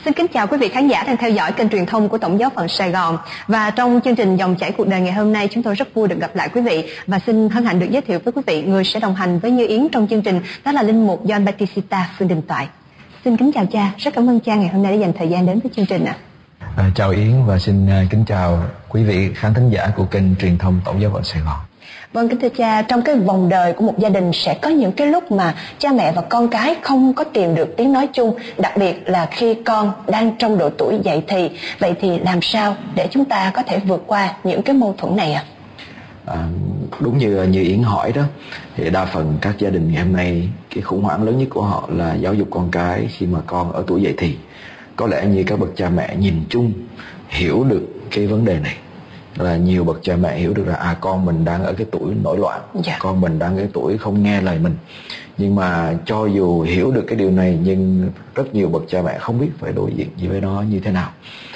Xin kính chào quý vị khán giả đang theo dõi kênh truyền thông của Tổng giáo phận Sài Gòn. Và trong chương trình Dòng chảy cuộc đời ngày hôm nay, chúng tôi rất vui được gặp lại quý vị và xin hân hạnh được giới thiệu với quý vị người sẽ đồng hành với Như Yến trong chương trình, đó là linh mục John Batista Phương Đình Toại. Xin kính chào cha, rất cảm ơn cha ngày hôm nay đã dành thời gian đến với chương trình ạ. Chào Yến và xin kính chào quý vị khán thính giả của kênh truyền thông Tổng giáo phận Sài Gòn. Vâng, kính thưa cha, trong cái vòng đời của một gia đình sẽ có những cái lúc mà cha mẹ và con cái không có tìm được tiếng nói chung, đặc biệt là khi con đang trong độ tuổi dậy thì. Vậy thì làm sao để chúng ta có thể vượt qua những cái mâu thuẫn này ạ? Đúng như Yến hỏi đó, thì đa phần các gia đình ngày hôm nay cái khủng hoảng lớn nhất của họ là giáo dục con cái khi mà con ở tuổi dậy thì. Có lẽ như các bậc cha mẹ nhìn chung hiểu được cái vấn đề này, là nhiều bậc cha mẹ hiểu được là con mình đang ở cái tuổi nổi loạn, con mình đang ở cái tuổi không nghe lời mình. Nhưng mà cho dù hiểu được cái điều này, nhưng rất nhiều bậc cha mẹ không biết phải đối diện với nó như thế nào.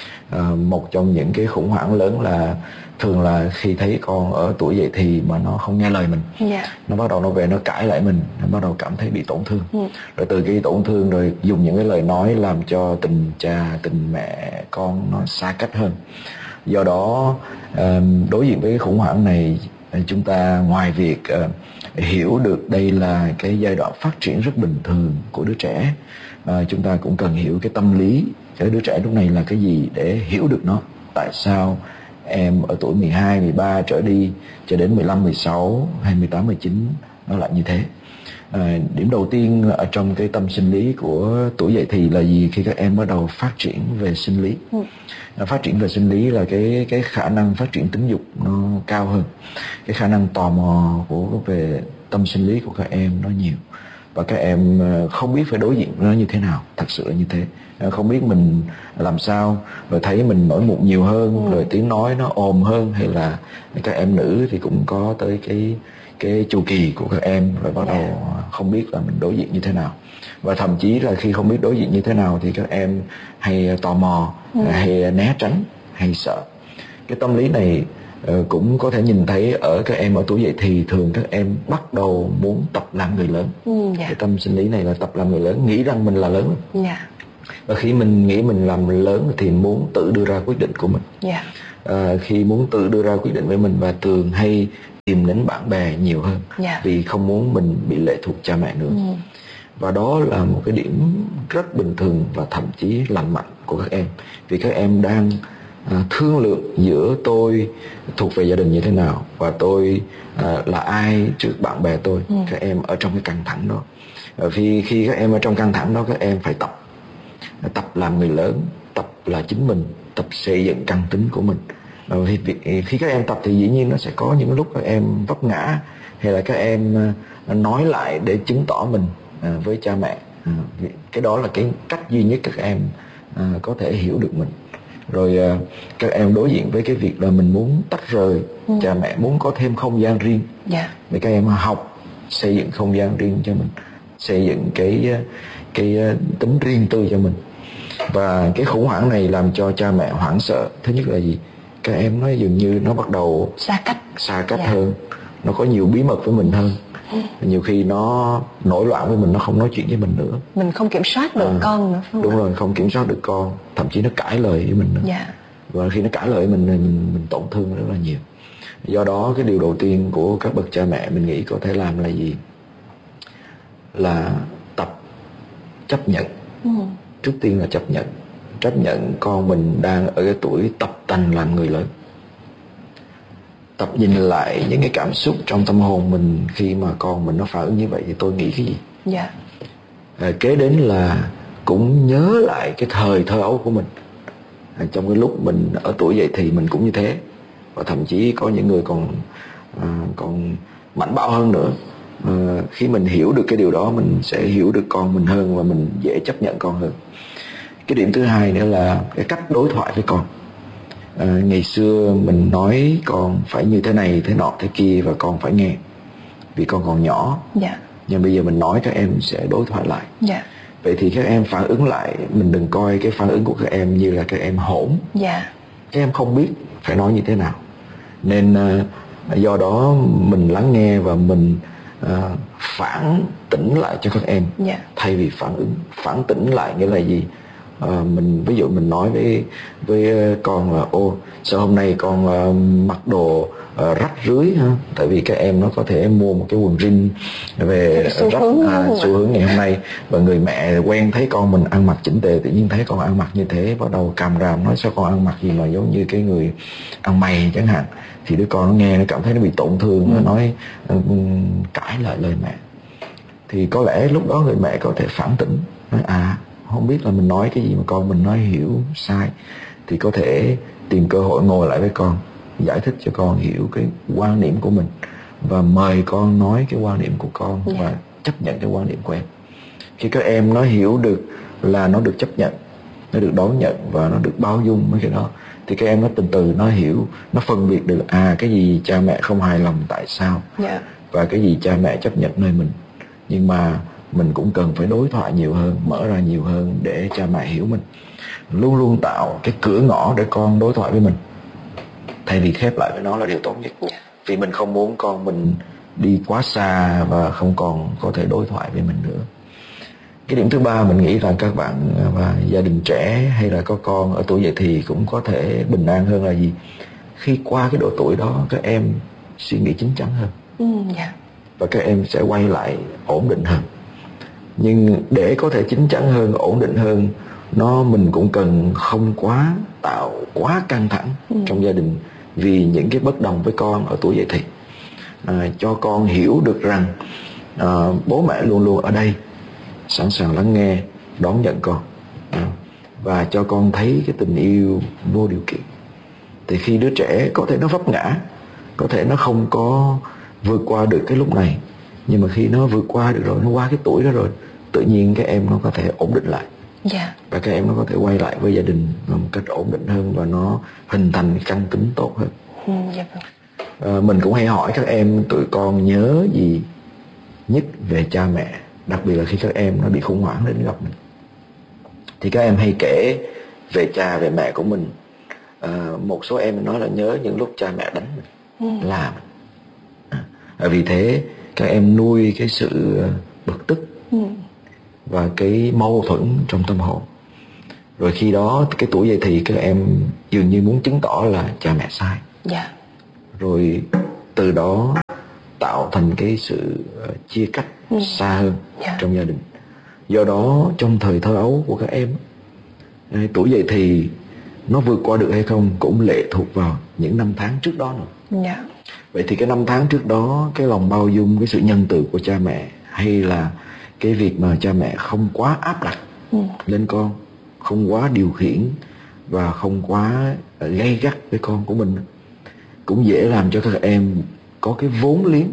Một trong những cái khủng hoảng lớn là thường là khi thấy con ở tuổi dậy thì mà nó không nghe lời mình, nó bắt đầu nó về nó cãi lại mình, nó bắt đầu cảm thấy bị tổn thương, rồi từ cái tổn thương rồi dùng những cái lời nói làm cho tình cha tình mẹ con nó xa cách hơn. Do đó đối diện với cái khủng hoảng này, chúng ta ngoài việc hiểu được đây là cái giai đoạn phát triển rất bình thường của đứa trẻ, chúng ta cũng cần hiểu cái tâm lý cái đứa trẻ lúc này là cái gì để hiểu được nó. Tại sao em ở tuổi 12, 13 trở đi cho đến 15, 16 hay 18, 19 nó lại như thế. Điểm đầu tiên ở trong cái tâm sinh lý của tuổi dậy thì là gì? Khi các em bắt đầu phát triển về sinh lý. Phát triển về sinh lý là cái khả năng phát triển tính dục nó cao hơn, cái khả năng tò mò về tâm sinh lý của các em nó nhiều, và các em không biết phải đối diện với nó như thế nào. Thật sự là như thế, không biết mình làm sao, rồi thấy mình nổi mụn nhiều hơn, rồi tiếng nói nó ồm hơn, hay là các em nữ thì cũng có tới cái chu kỳ của các em, rồi bắt đầu không biết là mình đối diện như thế nào. Và thậm chí là khi không biết đối diện như thế nào thì các em hay tò mò, hay né tránh, hay sợ. Cái tâm lý này cũng có thể nhìn thấy ở các em ở tuổi dậy thì. Thường các em bắt đầu muốn tập làm người lớn. Cái tâm sinh lý này là tập làm người lớn, nghĩ rằng mình là lớn. Và khi mình nghĩ mình làm lớn thì muốn tự đưa ra quyết định của mình. Khi muốn tự đưa ra quyết định với mình, và thường hay tìm đến bạn bè nhiều hơn, vì không muốn mình bị lệ thuộc cha mẹ nữa. Và đó là một cái điểm rất bình thường và thậm chí lành mạnh của các em, vì các em đang thương lượng giữa tôi thuộc về gia đình như thế nào và tôi là ai trước bạn bè tôi. Các em ở trong cái căng thẳng đó, vì khi các em ở trong căng thẳng đó, các em phải tập làm người lớn, tập là chính mình, tập xây dựng căn tính của mình. Khi các em tập thì dĩ nhiên nó sẽ có những lúc các em vấp ngã, hay là các em nói lại để chứng tỏ mình với cha mẹ. Cái đó là cái cách duy nhất các em có thể hiểu được mình. Rồi các em đối diện với cái việc là mình muốn tách rời cha mẹ, muốn có thêm không gian riêng. Để các em học xây dựng không gian riêng cho mình, xây dựng cái tính riêng tư cho mình. Và cái khủng hoảng này làm cho cha mẹ hoảng sợ. Thứ nhất là gì? Các em nó dường như nó bắt đầu xa cách hơn, nó có nhiều bí mật với mình hơn. Nhiều khi nó nổi loạn với mình, nó không nói chuyện với mình nữa, mình không kiểm soát được con nữa. Đúng rồi, không kiểm soát được con, thậm chí nó cãi lời với mình nữa. Và khi nó cãi lời với mình tổn thương rất là nhiều. Do đó cái điều đầu tiên của các bậc cha mẹ mình nghĩ có thể làm là gì? Là tập chấp nhận. Trước tiên là chấp nhận con mình đang ở cái tuổi tập tành làm người lớn. Tập nhìn lại những cái cảm xúc trong tâm hồn mình khi mà con mình nó phản ứng như vậy thì tôi nghĩ cái gì. Kế đến là cũng nhớ lại cái thời thơ ấu của mình. Trong cái lúc mình ở tuổi dậy thì mình cũng như thế, và thậm chí có những người còn mạnh bạo hơn nữa. Khi mình hiểu được cái điều đó, mình sẽ hiểu được con mình hơn và mình dễ chấp nhận con hơn. Cái điểm thứ hai nữa là cái cách đối thoại với con. Ngày xưa mình nói con phải như thế này, thế nọ, thế kia, và con phải nghe vì con còn nhỏ. Nhưng bây giờ mình nói các em sẽ đối thoại lại. Vậy thì các em phản ứng lại, mình đừng coi cái phản ứng của các em như là các em hỗn. Các em không biết phải nói như thế nào. Nên do đó mình lắng nghe và mình phản tỉnh lại cho các em, thay vì phản ứng. Phản tỉnh lại nghĩa là gì? Mình ví dụ mình nói với con là sao hôm nay con mặc đồ rách rưới ha, tại vì các em nó có thể mua một cái quần jean về xu hướng ngày hôm nay, và người mẹ quen thấy con mình ăn mặc chỉnh tề, tự nhiên thấy con ăn mặc như thế bắt đầu càm ràm nói sao con ăn mặc gì mà giống như cái người ăn mày chẳng hạn, thì đứa con nó nghe nó cảm thấy nó bị tổn thương, nó nói cãi lại lời mẹ. Thì có lẽ lúc đó người mẹ có thể phản tỉnh, nói không biết là mình nói cái gì mà con mình nói hiểu sai, thì có thể tìm cơ hội ngồi lại với con, giải thích cho con hiểu cái quan điểm của mình và mời con nói cái quan điểm của con và chấp nhận cái quan điểm của em. Khi các em nó hiểu được là nó được chấp nhận, nó được đón nhận và nó được bao dung với cái đó, thì các em nó từ từ nó hiểu, nó phân biệt được cái gì cha mẹ không hài lòng tại sao, và cái gì cha mẹ chấp nhận nơi mình. Nhưng mà mình cũng cần phải đối thoại nhiều hơn, mở ra nhiều hơn để cha mẹ hiểu mình. Luôn luôn tạo cái cửa ngõ để con đối thoại với mình, thay vì khép lại với nó là điều tốt nhất. Vì mình không muốn con mình đi quá xa và không còn có thể đối thoại với mình nữa. Cái điểm thứ ba mình nghĩ là các bạn và gia đình trẻ hay là có con ở tuổi dậy thì cũng có thể bình an hơn là gì? Khi qua cái độ tuổi đó các em suy nghĩ chín chắn hơn. Và các em sẽ quay lại ổn định hơn. Nhưng để có thể chín chắn hơn, ổn định hơn, mình cũng cần không tạo quá căng thẳng trong gia đình vì những cái bất đồng với con ở tuổi dậy thì. Cho con hiểu được rằng bố mẹ luôn luôn ở đây, sẵn sàng lắng nghe, đón nhận con, và cho con thấy cái tình yêu vô điều kiện. Thì khi đứa trẻ có thể nó vấp ngã, có thể nó không có vượt qua được cái lúc này, nhưng mà khi nó vượt qua được rồi, nó qua cái tuổi đó rồi, tự nhiên các em nó có thể ổn định lại. Và các em nó có thể quay lại với gia đình một cách ổn định hơn, và nó hình thành cái căn tính tốt hơn. Mình cũng hay hỏi các em tụi con nhớ gì nhất về cha mẹ, đặc biệt là khi các em nó bị khủng hoảng đến gặp mình. Thì các em hay kể về cha về mẹ của mình. Một số em nói là nhớ những lúc cha mẹ đánh mình, la mình. Vì thế các em nuôi cái sự bực tức và cái mâu thuẫn trong tâm hồn. Rồi khi đó cái tuổi dậy thì các em dường như muốn chứng tỏ là cha mẹ sai. Rồi từ đó tạo thành cái sự chia cách xa hơn trong gia đình. Do đó trong thời thơ ấu của các em, tuổi dậy thì nó vượt qua được hay không cũng lệ thuộc vào những năm tháng trước đó nữa. Vậy thì cái năm tháng trước đó, cái lòng bao dung, cái sự nhân từ của cha mẹ, hay là cái việc mà cha mẹ không quá áp đặt lên con, không quá điều khiển và không quá gay gắt với con của mình, cũng dễ làm cho các em có cái vốn liếng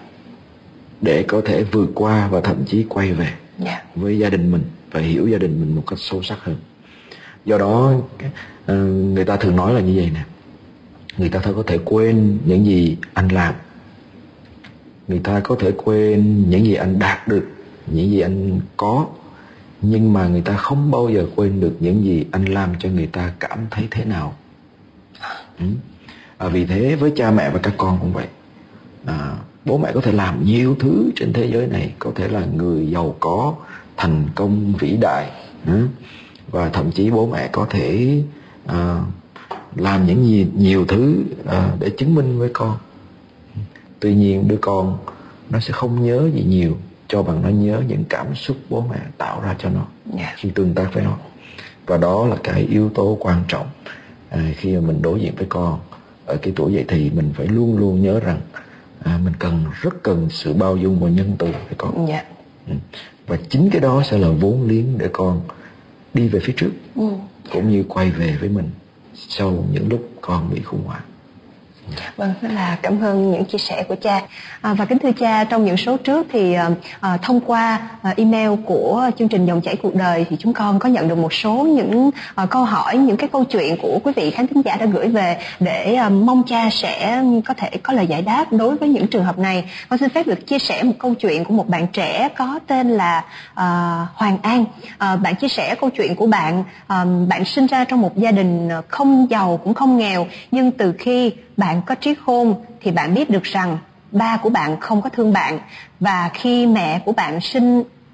để có thể vượt qua và thậm chí quay về với gia đình mình và hiểu gia đình mình một cách sâu sắc hơn. Do đó người ta thường nói là như vậy nè, người ta có thể quên những gì anh làm, người ta có thể quên những gì anh đạt được, những gì anh có, nhưng mà người ta không bao giờ quên được những gì anh làm cho người ta cảm thấy thế nào. Vì thế với cha mẹ và các con cũng vậy. Bố mẹ có thể làm nhiều thứ trên thế giới này, có thể là người giàu có, thành công, vĩ đại, và thậm chí bố mẹ có thể làm những nhiều thứ để chứng minh với con. Tuy nhiên đứa con nó sẽ không nhớ gì nhiều, cho bằng nó nhớ những cảm xúc bố mẹ tạo ra cho nó khi tương tác với nó. Và đó là cái yếu tố quan trọng khi mà mình đối diện với con ở cái tuổi dậy thì. Mình phải luôn luôn nhớ rằng mình rất cần sự bao dung và nhân từ với con. Và chính cái đó sẽ là vốn liếng để con đi về phía trước, cũng như quay về với mình sau những lúc con bị khủng hoảng. Vâng, rất là cảm ơn những chia sẻ của cha. Và kính thưa cha, trong những số trước thì thông qua email của chương trình Dòng chảy cuộc đời thì chúng con có nhận được một số những câu hỏi, những cái câu chuyện của quý vị khán thính giả đã gửi về để mong cha sẽ có thể có lời giải đáp đối với những trường hợp này. Con xin phép được chia sẻ một câu chuyện của một bạn trẻ có tên là Hoàng An. Bạn chia sẻ câu chuyện của bạn. Bạn sinh ra trong một gia đình không giàu cũng không nghèo, nhưng từ khi bạn có trí khôn thì bạn biết được rằng ba của bạn không có thương bạn, và khi mẹ của bạn sinh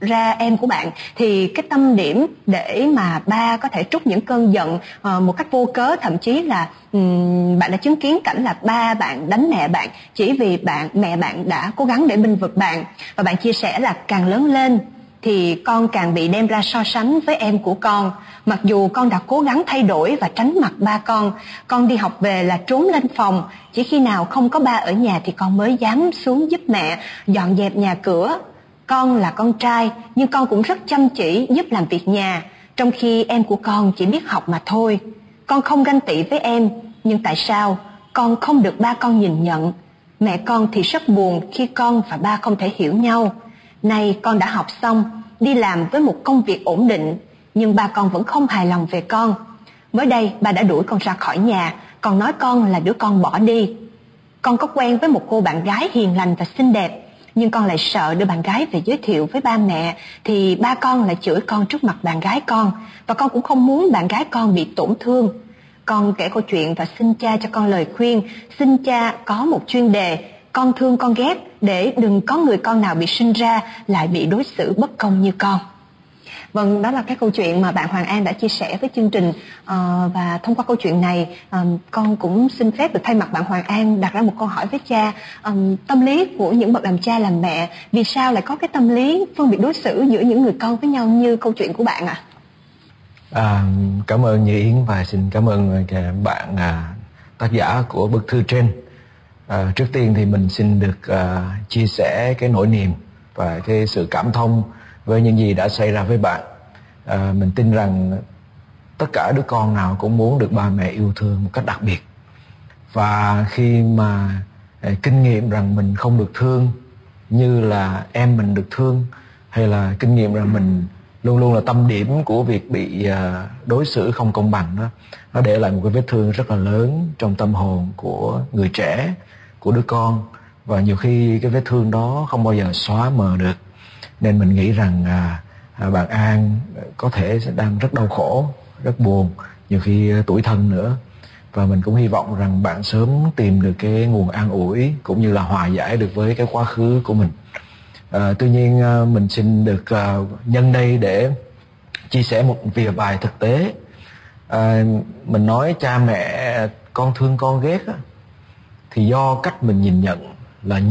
ra em của bạn, thì cái tâm điểm để mà ba có thể trút những cơn giận một cách vô cớ, thậm chí là bạn đã chứng kiến cảnh là ba bạn đánh mẹ bạn chỉ vì mẹ bạn đã cố gắng để bênh vực bạn. Và bạn chia sẻ là càng lớn lên thì con càng bị đem ra so sánh với em của con. Mặc dù con đã cố gắng thay đổi và tránh mặt ba con đi học về là trốn lên phòng, chỉ khi nào không có ba ở nhà thì con mới dám xuống giúp mẹ dọn dẹp nhà cửa. Con là con trai nhưng con cũng rất chăm chỉ giúp làm việc nhà, trong khi em của con chỉ biết học mà thôi. Con không ganh tị với em, nhưng tại sao con không được ba con nhìn nhận? Mẹ con thì rất buồn khi con và ba không thể hiểu nhau. Nay con đã học xong, đi làm với một công việc ổn định, nhưng ba con vẫn không hài lòng về con. Mới đây ba đã đuổi con ra khỏi nhà, còn nói con là đứa con bỏ đi. Con có quen với một cô bạn gái hiền lành và xinh đẹp, nhưng con lại sợ đưa bạn gái về giới thiệu với ba mẹ thì ba con lại chửi con trước mặt bạn gái con, và con cũng không muốn bạn gái con bị tổn thương. Con kể câu chuyện và xin cha cho con lời khuyên. Xin cha có một chuyên đề con thương con ghét, để đừng có người con nào bị sinh ra lại bị đối xử bất công như con. Vâng, đó là cái câu chuyện mà bạn Hoàng An đã chia sẻ với chương trình, và thông qua câu chuyện này con cũng xin phép được thay mặt bạn Hoàng An đặt ra một câu hỏi với cha. Tâm lý của những bậc làm cha làm mẹ, vì sao lại có cái tâm lý phân biệt đối xử giữa những người con với nhau như câu chuyện của bạn ạ? Cảm ơn Như Yến và xin cảm ơn bạn tác giả của bức thư trên. Trước tiên thì mình xin được chia sẻ cái nỗi niềm và cái sự cảm thông với những gì đã xảy ra với bạn. Mình tin rằng tất cả đứa con nào cũng muốn được ba mẹ yêu thương một cách đặc biệt. Và khi mà kinh nghiệm rằng mình không được thương như là em mình được thương, hay là kinh nghiệm rằng mình luôn luôn là tâm điểm của việc bị đối xử không công bằng đó, nó để lại một cái vết thương rất là lớn trong tâm hồn của người trẻ, của đứa con. Và nhiều khi cái vết thương đó không bao giờ xóa mờ được. Nên mình nghĩ rằng bạn An có thể đang rất đau khổ, rất buồn, nhiều khi tủi thân nữa. Và mình cũng hy vọng rằng bạn sớm tìm được cái nguồn an ủi cũng như là hòa giải được với cái quá khứ của mình. Tuy nhiên mình xin được nhân đây để chia sẻ một vài thực tế. Mình nói cha mẹ con thương con ghét á, thì do cách mình nhìn nhận là